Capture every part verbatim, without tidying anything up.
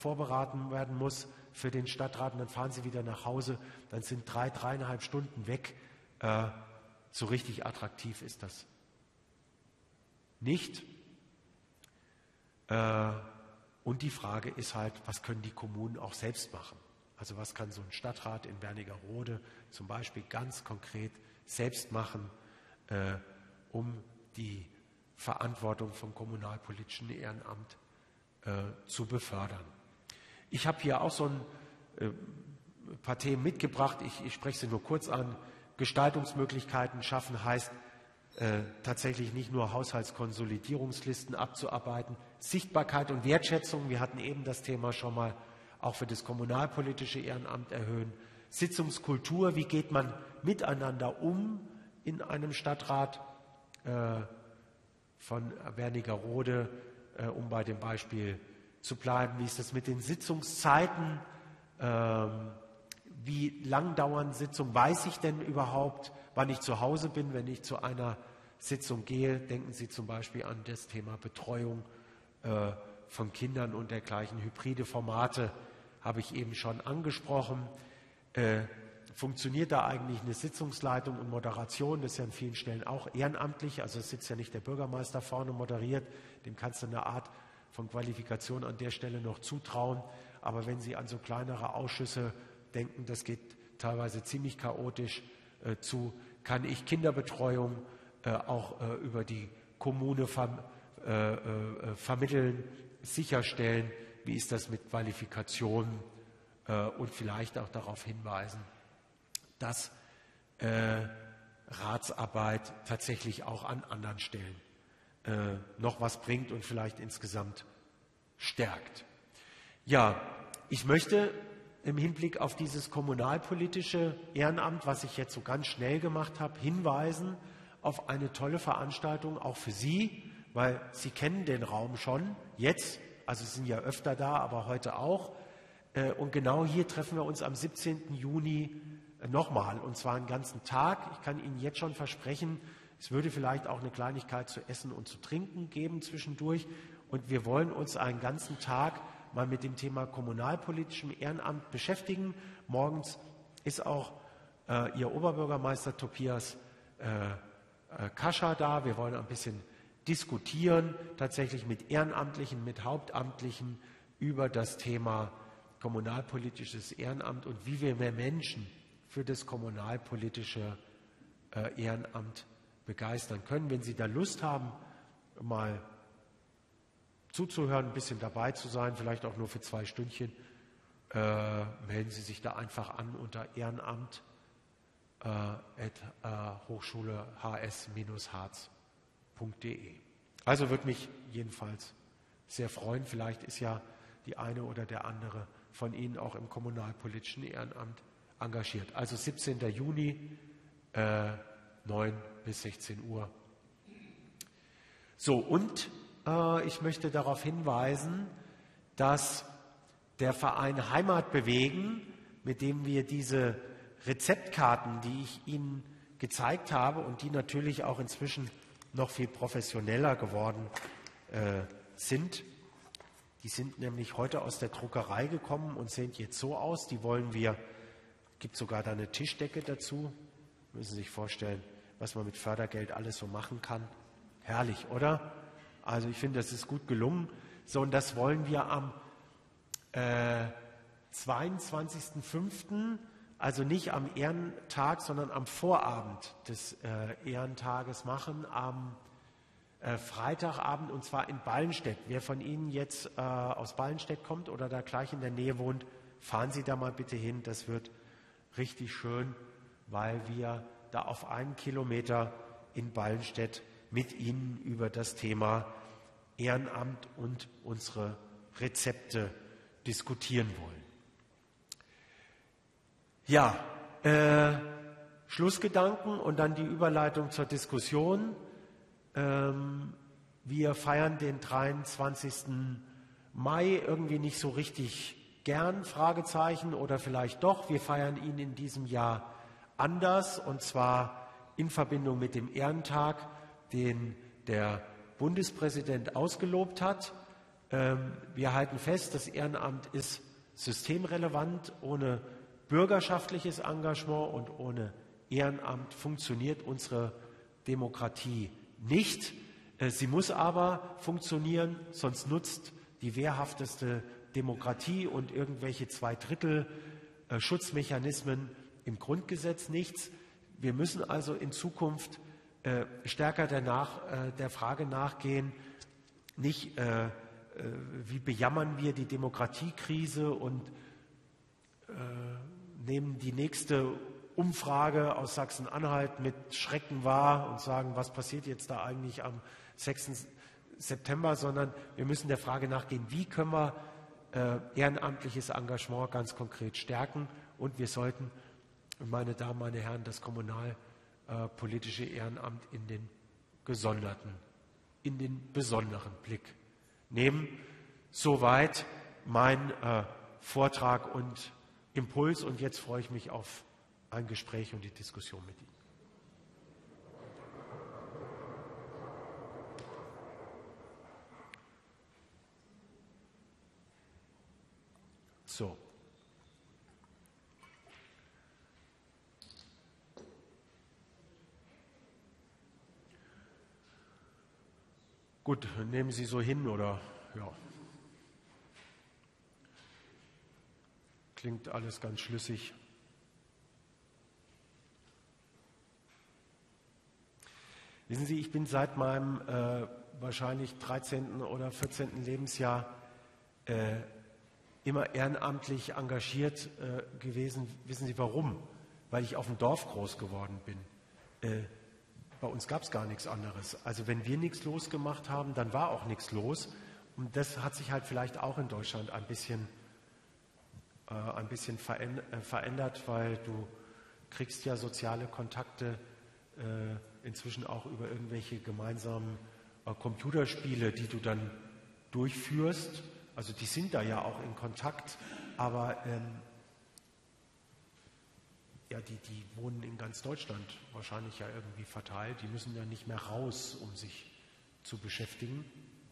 vorberaten werden muss für den Stadtrat und dann fahren Sie wieder nach Hause, dann sind drei, dreieinhalb Stunden weg. Äh, so richtig attraktiv ist das nicht. Äh, und die Frage ist halt, was können die Kommunen auch selbst machen? Also was kann so ein Stadtrat in Wernigerode zum Beispiel ganz konkret selbst machen, äh, um die Verantwortung vom kommunalpolitischen Ehrenamt äh, zu befördern. Ich habe hier auch so ein äh, paar Themen mitgebracht. Ich, ich spreche sie nur kurz an. Gestaltungsmöglichkeiten schaffen heißt äh, tatsächlich nicht nur Haushaltskonsolidierungslisten abzuarbeiten. Sichtbarkeit und Wertschätzung, wir hatten eben das Thema schon mal, auch für das kommunalpolitische Ehrenamt erhöhen. Sitzungskultur, wie geht man miteinander um in einem Stadtrat äh, von Wernigerode, äh, um bei dem Beispiel zu bleiben. Wie ist das mit den Sitzungszeiten? Ähm, wie lang dauern Sitzungen? Weiß ich denn überhaupt, wann ich zu Hause bin, wenn ich zu einer Sitzung gehe? Denken Sie zum Beispiel an das Thema Betreuung äh, von Kindern und dergleichen. Hybride Formate habe ich eben schon angesprochen. Äh, funktioniert da eigentlich eine Sitzungsleitung und Moderation? Das ist ja an vielen Stellen auch ehrenamtlich. Also es sitzt ja nicht der Bürgermeister vorne moderiert. Dem kannst du eine Art von Qualifikation an der Stelle noch zutrauen. Aber wenn Sie an so kleinere Ausschüsse denken, das geht teilweise ziemlich chaotisch äh, zu, kann ich Kinderbetreuung äh, auch äh, über die Kommune verm äh, äh, vermitteln, sicherstellen. Wie ist das mit Qualifikationen äh, und vielleicht auch darauf hinweisen, dass äh, Ratsarbeit tatsächlich auch an anderen Stellen äh, noch was bringt und vielleicht insgesamt stärkt. Ja, ich möchte im Hinblick auf dieses kommunalpolitische Ehrenamt, was ich jetzt so ganz schnell gemacht habe, hinweisen auf eine tolle Veranstaltung auch für Sie, weil Sie kennen den Raum schon jetzt, also Sie sind ja öfter da, aber heute auch. Und genau hier treffen wir uns am siebzehnten Juni nochmal, und zwar einen ganzen Tag. Ich kann Ihnen jetzt schon versprechen, es würde vielleicht auch eine Kleinigkeit zu essen und zu trinken geben zwischendurch. Und wir wollen uns einen ganzen Tag mal mit dem Thema kommunalpolitischem Ehrenamt beschäftigen. Morgens ist auch äh, Ihr Oberbürgermeister Tobias äh, äh, Kascha da. Wir wollen ein bisschen diskutieren, tatsächlich mit Ehrenamtlichen, mit Hauptamtlichen über das Thema kommunalpolitisches Ehrenamt und wie wir mehr Menschen für das kommunalpolitische äh, Ehrenamt begeistern können. Wenn Sie da Lust haben, mal zuzuhören, ein bisschen dabei zu sein, vielleicht auch nur für zwei Stündchen, äh, melden Sie sich da einfach an unter ehrenamt äh, at äh, hochschule h s harz punkt de. Also würde mich jedenfalls sehr freuen. Vielleicht ist ja die eine oder der andere von Ihnen auch im kommunalpolitischen Ehrenamt engagiert. Also siebzehnten Juni, äh, neun bis sechzehn Uhr. So, und äh, ich möchte darauf hinweisen, dass der Verein Heimat bewegen, mit dem wir diese Rezeptkarten, die ich Ihnen gezeigt habe und die natürlich auch inzwischen noch viel professioneller geworden äh, sind, die sind nämlich heute aus der Druckerei gekommen und sehen jetzt so aus. Die wollen wir, gibt sogar da eine Tischdecke dazu, müssen Sie sich vorstellen, was man mit Fördergeld alles so machen kann. Herrlich, oder? Also ich finde, das ist gut gelungen. So, und das wollen wir am äh, zweiundzwanzigsten fünften, also nicht am Ehrentag, sondern am Vorabend des äh, Ehrentages machen, am äh, Freitagabend, und zwar in Ballenstedt. Wer von Ihnen jetzt äh, aus Ballenstedt kommt oder da gleich in der Nähe wohnt, fahren Sie da mal bitte hin. Das wird richtig schön, weil wir da auf einen Kilometer in Ballenstedt mit Ihnen über das Thema Ehrenamt und unsere Rezepte diskutieren wollen. Ja, äh, Schlussgedanken und dann die Überleitung zur Diskussion. Ähm, wir feiern den dreiundzwanzigsten Mai irgendwie nicht so richtig gern, Fragezeichen, oder vielleicht doch. Wir feiern ihn in diesem Jahr anders, und zwar in Verbindung mit dem Ehrentag, den der Bundespräsident ausgelobt hat. Ähm, wir halten fest, das Ehrenamt ist systemrelevant. Ohne bürgerschaftliches Engagement und ohne Ehrenamt funktioniert unsere Demokratie nicht. Äh, sie muss aber funktionieren, sonst nutzt die wehrhafteste Demokratie und irgendwelche Zweidrittel-Schutzmechanismen im Grundgesetz nichts. Wir müssen also in Zukunft äh, stärker der, nach, äh, der Frage nachgehen, nicht äh, äh, wie bejammern wir die Demokratiekrise und äh, nehmen die nächste Umfrage aus Sachsen-Anhalt mit Schrecken wahr und sagen, was passiert jetzt da eigentlich am sechsten September, sondern wir müssen der Frage nachgehen, wie können wir äh, ehrenamtliches Engagement ganz konkret stärken, und wir sollten, meine Damen, meine Herren, das kommunalpolitische äh, Ehrenamt in den gesonderten, in den besonderen Blick nehmen. Soweit mein äh, Vortrag und Impuls, und jetzt freue ich mich auf ein Gespräch und die Diskussion mit Ihnen. So. Gut, nehmen Sie so hin, oder ja. Klingt alles ganz schlüssig. Wissen Sie, ich bin seit meinem äh, wahrscheinlich dreizehnten oder vierzehnten Lebensjahr äh, immer ehrenamtlich engagiert äh, gewesen. Wissen Sie warum? Weil ich auf dem Dorf groß geworden bin. Äh, bei uns gab es gar nichts anderes. Also wenn wir nichts losgemacht haben, dann war auch nichts los. Und das hat sich halt vielleicht auch in Deutschland ein bisschen, äh, ein bisschen verändert, weil du kriegst ja soziale Kontakte äh, inzwischen auch über irgendwelche gemeinsamen äh, Computerspiele, die du dann durchführst. Also die sind da ja auch in Kontakt, aber ähm, ja, die, die wohnen in ganz Deutschland wahrscheinlich ja irgendwie verteilt. Die müssen ja nicht mehr raus, um sich zu beschäftigen.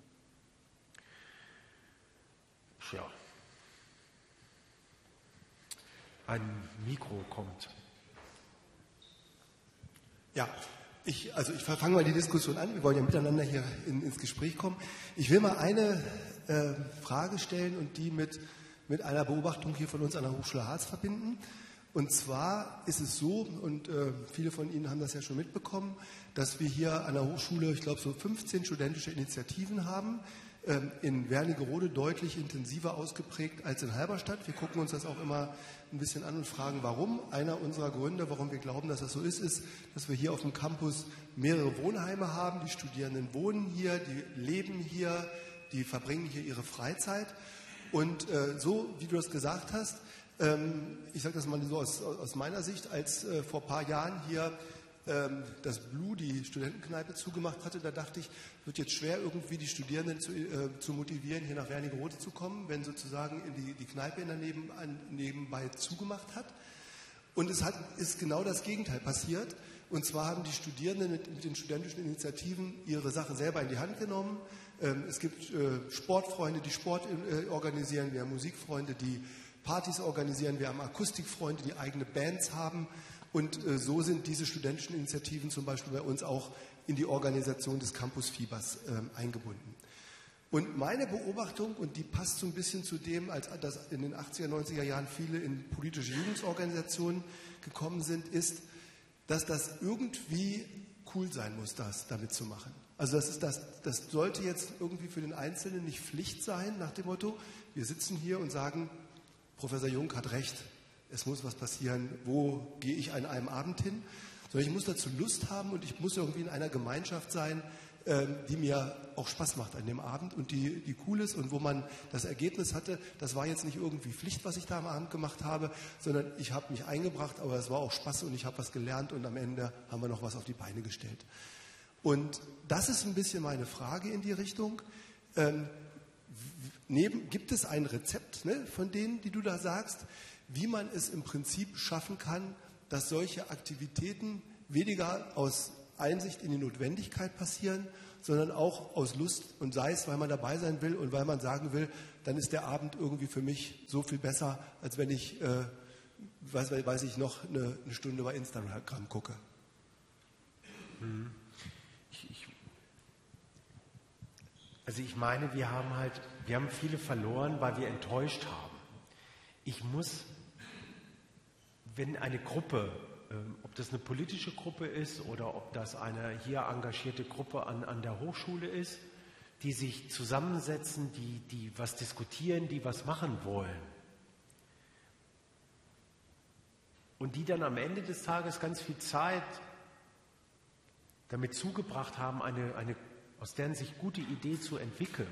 Ja. Ein Mikro kommt. Ja, ich, also ich fange mal die Diskussion an. Wir wollen ja miteinander hier in, ins Gespräch kommen. Ich will mal eine äh, Frage stellen und die mit, mit einer Beobachtung hier von uns an der Hochschule Harz verbinden. Und zwar ist es so, und äh, viele von Ihnen haben das ja schon mitbekommen, dass wir hier an der Hochschule, ich glaube, so fünfzehn studentische Initiativen haben. Ähm, in Wernigerode deutlich intensiver ausgeprägt als in Halberstadt. Wir gucken uns das auch immer ein bisschen an und fragen, warum. Einer unserer Gründe, warum wir glauben, dass das so ist, ist, dass wir hier auf dem Campus mehrere Wohnheime haben. Die Studierenden wohnen hier, die leben hier, die verbringen hier ihre Freizeit. Und äh, so, wie du das gesagt hast, ähm, ich sage das mal so aus, aus meiner Sicht, als äh, vor ein paar Jahren hier ähm, das Blue, die Studentenkneipe, zugemacht hatte, da dachte ich, wird jetzt schwer, irgendwie die Studierenden zu, äh, zu motivieren, hier nach Wernigerode zu kommen, wenn sozusagen die, die Kneipe in der Neben, nebenbei zugemacht hat. Und es hat, ist genau das Gegenteil passiert. Und zwar haben die Studierenden mit, mit den studentischen Initiativen ihre Sache selber in die Hand genommen. Ähm, es gibt äh, Sportfreunde, die Sport äh, organisieren, wir haben Musikfreunde, die Partys organisieren, wir haben Akustikfreunde, die eigene Bands haben. Und äh, so sind diese studentischen Initiativen zum Beispiel bei uns auch in die Organisation des Campusfiebers äh, eingebunden. Und meine Beobachtung, und die passt so ein bisschen zu dem, als dass in den achtziger, neunziger Jahren viele in politische Jugendorganisationen gekommen sind, ist, dass das irgendwie cool sein muss, das damit zu machen. Also das, ist das, das sollte jetzt irgendwie für den Einzelnen nicht Pflicht sein, nach dem Motto, wir sitzen hier und sagen, Professor Jung hat recht, es muss was passieren, wo gehe ich an einem Abend hin, sondern ich muss dazu Lust haben und ich muss irgendwie in einer Gemeinschaft sein, ähm, die mir auch Spaß macht an dem Abend und die, die cool ist und wo man das Ergebnis hatte, das war jetzt nicht irgendwie Pflicht, was ich da am Abend gemacht habe, sondern ich habe mich eingebracht, aber es war auch Spaß und ich habe was gelernt und am Ende haben wir noch was auf die Beine gestellt. Und das ist ein bisschen meine Frage in die Richtung. Ähm, neben, gibt es ein Rezept, ne, von denen, die du da sagst, wie man es im Prinzip schaffen kann, dass solche Aktivitäten weniger aus Einsicht in die Notwendigkeit passieren, sondern auch aus Lust und sei es, weil man dabei sein will und weil man sagen will, dann ist der Abend irgendwie für mich so viel besser, als wenn ich, äh, weiß, weiß ich noch, eine, eine Stunde bei Instagram gucke. Hm. Ich, ich, also ich meine, wir haben halt, wir haben viele verloren, weil wir enttäuscht haben. Ich muss, wenn eine Gruppe, ob das eine politische Gruppe ist oder ob das eine hier engagierte Gruppe an, an der Hochschule ist, die sich zusammensetzen, die, die was diskutieren, die was machen wollen und die dann am Ende des Tages ganz viel Zeit damit zugebracht haben, eine, eine aus deren Sicht gute Idee zu entwickeln,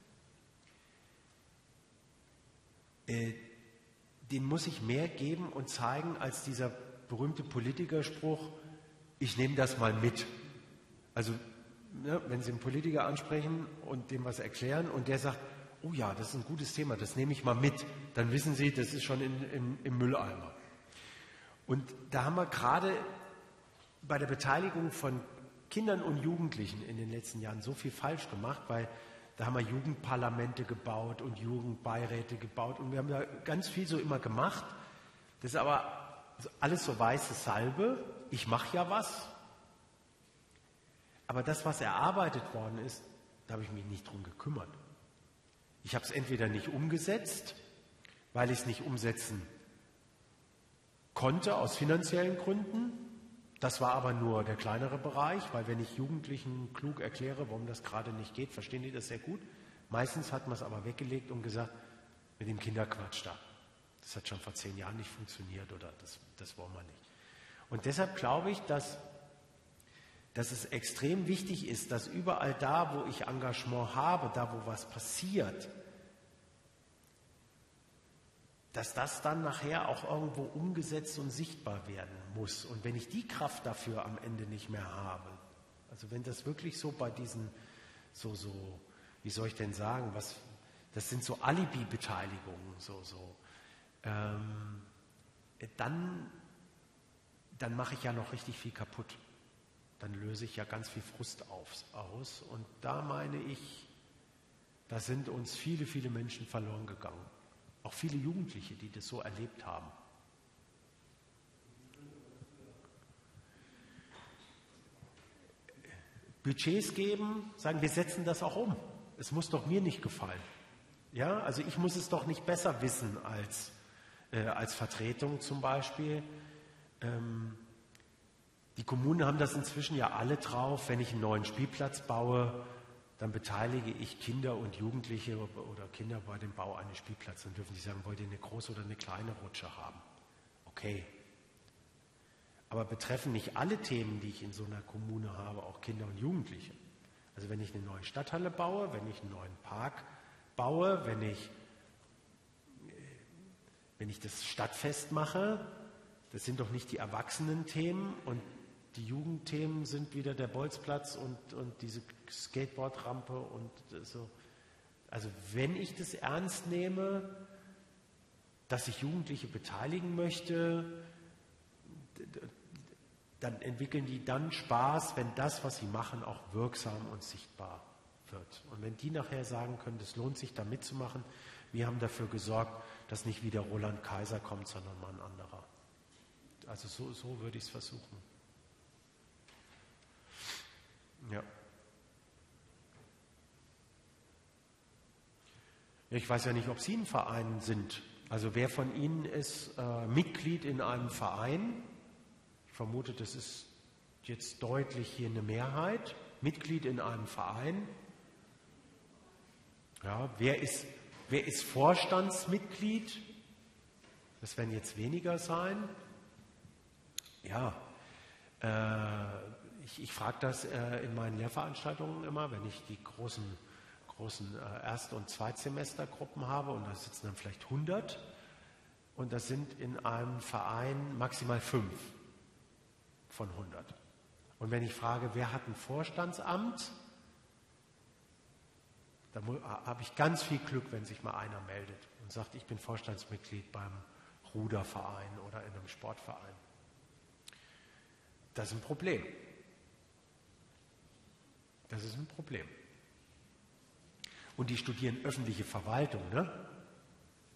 äh, den muss ich mehr geben und zeigen als dieser berühmte Politikerspruch, ich nehme das mal mit. Also, ne, wenn Sie einen Politiker ansprechen und dem was erklären und der sagt, oh ja, das ist ein gutes Thema, das nehme ich mal mit, dann wissen Sie, das ist schon in, in, im Mülleimer. Und da haben wir gerade bei der Beteiligung von Kindern und Jugendlichen in den letzten Jahren so viel falsch gemacht, weil da haben wir Jugendparlamente gebaut und Jugendbeiräte gebaut und wir haben da ganz viel so immer gemacht. Das ist aber alles so weiße Salbe. Ich mache ja was. Aber das, was erarbeitet worden ist, da habe ich mich nicht drum gekümmert. Ich habe es entweder nicht umgesetzt, weil ich es nicht umsetzen konnte aus finanziellen Gründen. Das war aber nur der kleinere Bereich, weil wenn ich Jugendlichen klug erkläre, warum das gerade nicht geht, verstehen die das sehr gut. Meistens hat man es aber weggelegt und gesagt, mit dem Kinderquatsch da. Das hat schon vor zehn Jahren nicht funktioniert oder das, das wollen wir nicht. Und deshalb glaube ich, dass, dass es extrem wichtig ist, dass überall da, wo ich Engagement habe, da, wo was passiert, dass das dann nachher auch irgendwo umgesetzt und sichtbar werden muss. Und wenn ich die Kraft dafür am Ende nicht mehr habe, also wenn das wirklich so bei diesen, so, so, wie soll ich denn sagen, was, das sind so Alibi-Beteiligungen, so, so, ähm, dann, dann mache ich ja noch richtig viel kaputt. Dann löse ich ja ganz viel Frust auf, aus. Und da meine ich, da sind uns viele, viele Menschen verloren gegangen. Auch viele Jugendliche, die das so erlebt haben. Budgets geben, sagen, wir setzen das auch um. Es muss doch mir nicht gefallen. Ja, also ich muss es doch nicht besser wissen als, äh, als Vertretung zum Beispiel. Ähm, die Kommunen haben das inzwischen ja alle drauf. Wenn ich einen neuen Spielplatz baue, dann beteilige ich Kinder und Jugendliche oder Kinder bei dem Bau eines Spielplatzes. Dann dürfen die sagen, wollt ihr eine große oder eine kleine Rutsche haben? Okay. Aber betreffen nicht alle Themen, die ich in so einer Kommune habe, auch Kinder und Jugendliche? Also wenn ich eine neue Stadthalle baue, wenn ich einen neuen Park baue, wenn ich, wenn ich das Stadtfest mache, das sind doch nicht die Erwachsenen-Themen und die Jugendthemen sind wieder der Bolzplatz und, und diese Skateboardrampe und so. Also wenn ich das ernst nehme, dass ich Jugendliche beteiligen möchte, dann entwickeln die dann Spaß, wenn das, was sie machen, auch wirksam und sichtbar wird. Und wenn die nachher sagen können, das lohnt sich, da mitzumachen, wir haben dafür gesorgt, dass nicht wieder Roland Kaiser kommt, sondern mal ein anderer. Also so, so würde ich es versuchen. Ja. Ich weiß ja nicht, ob Sie ein Verein sind. Also wer von Ihnen ist äh, Mitglied in einem Verein? Ich vermute, das ist jetzt deutlich hier eine Mehrheit. Mitglied in einem Verein. Ja, wer ist, wer ist Vorstandsmitglied? Das werden jetzt weniger sein. Ja, äh, ich, ich frage das äh, in meinen Lehrveranstaltungen immer, wenn ich die großen, großen äh, Erst- und Zweitsemestergruppen habe und da sitzen dann vielleicht hundert und das sind in einem Verein maximal fünf von hundert. Und wenn ich frage, wer hat ein Vorstandsamt, dann habe ich ganz viel Glück, wenn sich mal einer meldet und sagt, ich bin Vorstandsmitglied beim Ruderverein oder in einem Sportverein. Das ist ein Problem. Das ist ein Problem. Und die studieren öffentliche Verwaltung, ne?